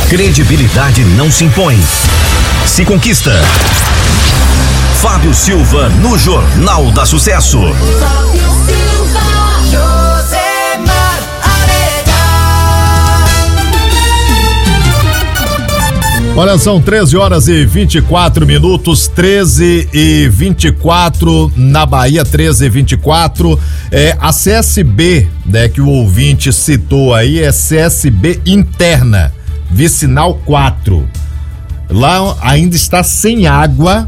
Credibilidade não se impõe, se conquista. Fábio Silva no Jornal da Sucesso. Olha, são 13h24, 13h24 na Bahia, 13h24. A CSB, né, que o ouvinte citou aí, é CSB interna, vicinal 4. Lá ainda está sem água,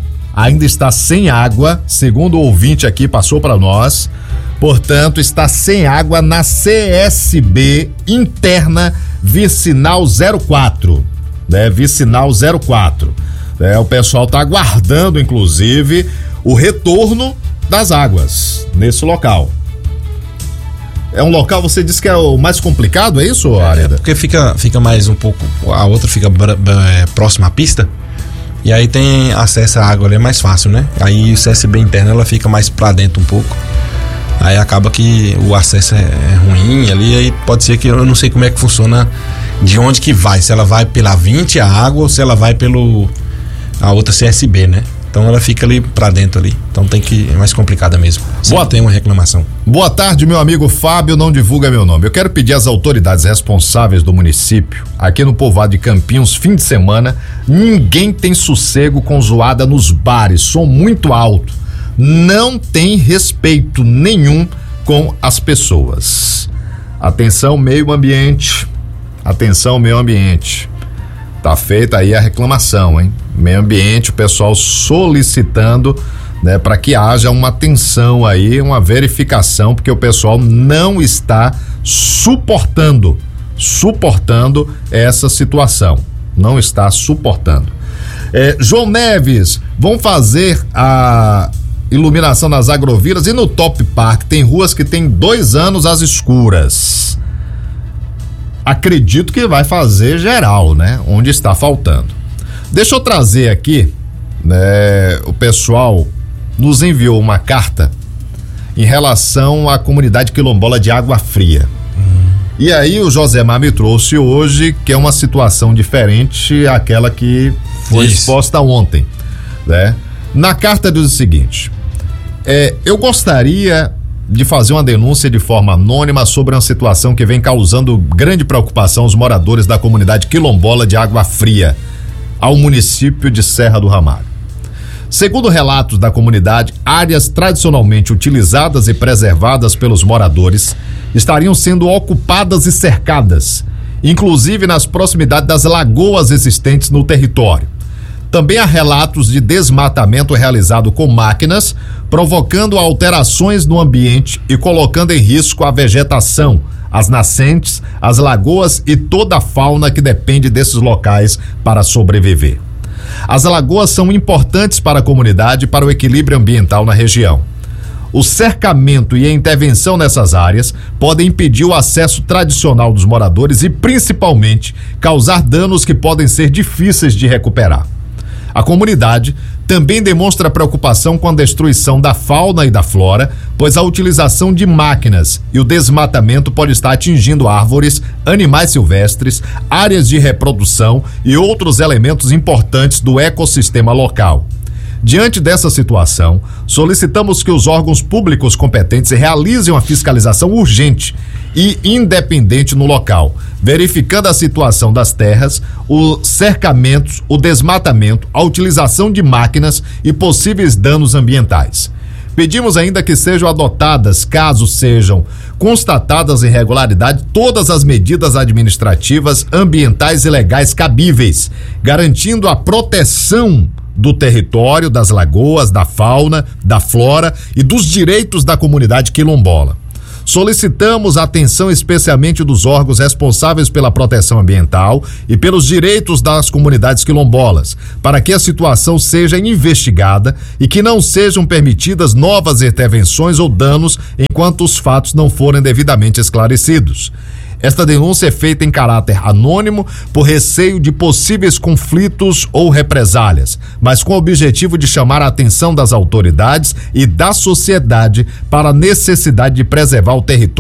segundo o ouvinte aqui passou para nós. Portanto, está sem água na CSB interna, vicinal 04. Vicinal 04. O pessoal está aguardando, inclusive, o retorno das águas nesse local. É um local, você disse que é o mais complicado, é isso, Areda? Porque fica mais um pouco, a outra fica próxima à pista, e aí tem acesso à água ali, é mais fácil, né? Aí o CSB interno, ela fica mais pra dentro um pouco. Aí acaba que o acesso é ruim ali, aí pode ser que eu não sei como é que funciona, de onde que vai, se ela vai pela 20 a água ou se ela vai a outra CSB, né? Então ela fica ali pra dentro ali, então é mais complicada mesmo. Tem uma reclamação. Boa tarde, meu amigo Fábio, não divulga meu nome. Eu quero pedir às autoridades responsáveis do município, aqui no povoado de Campinhos, fim de semana, ninguém tem sossego com zoada nos bares, som muito alto. Não tem respeito nenhum com as pessoas. Atenção, meio ambiente. Tá feita aí a reclamação, hein? Meio ambiente, o pessoal solicitando, né, para que haja uma atenção aí, uma verificação, porque o pessoal não está suportando essa situação. Não está suportando. João Neves, vão fazer a iluminação nas agrovilas e no Top Park tem ruas que tem 2 anos às escuras. Acredito que vai fazer geral, né? Onde está faltando. Deixa eu trazer aqui, né? O pessoal nos enviou uma carta em relação à comunidade quilombola de Água Fria. E aí o Josemar me trouxe hoje que é uma situação diferente àquela que foi exposta ontem, né? Na carta diz o seguinte: eu gostaria de fazer uma denúncia de forma anônima sobre uma situação que vem causando grande preocupação aos moradores da comunidade quilombola de Água Fria, ao município de Serra do Ramalho. Segundo relatos da comunidade, áreas tradicionalmente utilizadas e preservadas pelos moradores estariam sendo ocupadas e cercadas, inclusive nas proximidades das lagoas existentes no território. Também há relatos de desmatamento realizado com máquinas, provocando alterações no ambiente e colocando em risco a vegetação, as nascentes, as lagoas e toda a fauna que depende desses locais para sobreviver. As lagoas são importantes para a comunidade e para o equilíbrio ambiental na região. O cercamento e a intervenção nessas áreas podem impedir o acesso tradicional dos moradores e, principalmente, causar danos que podem ser difíceis de recuperar. A comunidade também demonstra preocupação com a destruição da fauna e da flora, pois a utilização de máquinas e o desmatamento pode estar atingindo árvores, animais silvestres, áreas de reprodução e outros elementos importantes do ecossistema local. Diante dessa situação, solicitamos que os órgãos públicos competentes realizem uma fiscalização urgente e independente no local, verificando a situação das terras, os cercamentos, o desmatamento, a utilização de máquinas e possíveis danos ambientais. Pedimos ainda que sejam adotadas, caso sejam constatadas irregularidades, todas as medidas administrativas, ambientais e legais cabíveis, garantindo a proteção do território, das lagoas, da fauna, da flora e dos direitos da comunidade quilombola. Solicitamos a atenção especialmente dos órgãos responsáveis pela proteção ambiental e pelos direitos das comunidades quilombolas, para que a situação seja investigada e que não sejam permitidas novas intervenções ou danos enquanto os fatos não forem devidamente esclarecidos. Esta denúncia é feita em caráter anônimo por receio de possíveis conflitos ou represálias, mas com o objetivo de chamar a atenção das autoridades e da sociedade para a necessidade de preservar o território